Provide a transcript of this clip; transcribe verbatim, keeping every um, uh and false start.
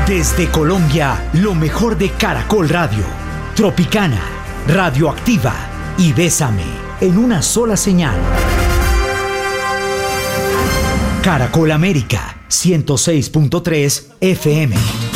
Desde Colombia, lo mejor de Caracol Radio, Tropicana, Radioactiva y Bésame, en una sola señal. Caracol América, ciento seis punto tres F M.